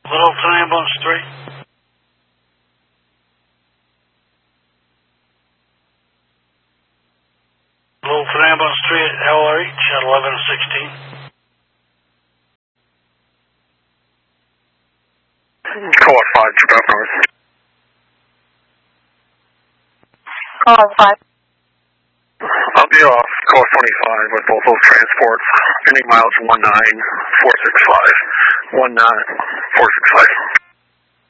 Littleton Ambulance 3. Littleton Ambulance 3 at LRH at 1116. Call 5, drop north. Call 5. I'll be off call 25 with both those transports. Any miles 19465. 19465.